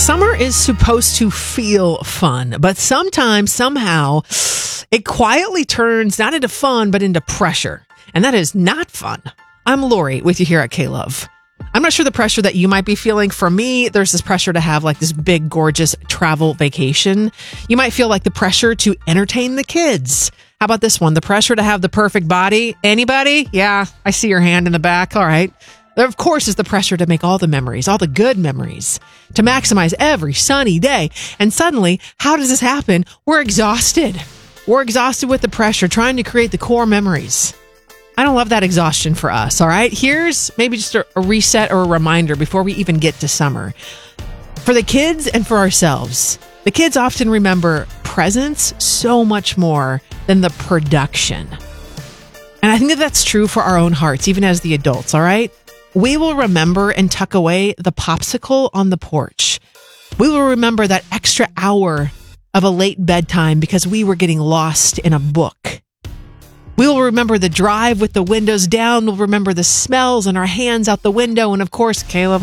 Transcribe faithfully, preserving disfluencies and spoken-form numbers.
Summer is supposed to feel fun, but sometimes, somehow, it quietly turns not into fun, but into pressure. And that is not fun. I'm Lori with you here at K-Love. I'm not sure the pressure that you might be feeling. For me, there's this pressure to have like this big, gorgeous travel vacation. You might feel like the pressure to entertain the kids. How about this one? The pressure to have the perfect body. Anybody? Yeah, I see your hand in the back. All right. There, of course, is the pressure to make all the memories, all the good memories, to maximize every sunny day. And suddenly, how does this happen? We're exhausted. We're exhausted with the pressure, trying to create the core memories. I don't love that exhaustion for us, all right? Here's maybe just a, a reset or a reminder before we even get to summer. For the kids and for ourselves, the kids often remember presence so much more than the production. And I think that that's true for our own hearts, even as the adults, all right? We will remember and tuck away the popsicle on the porch. We will remember that extra hour of a late bedtime because we were getting lost in a book. We will remember the drive with the windows down. We'll remember the smells and our hands out the window. And of course, Caleb,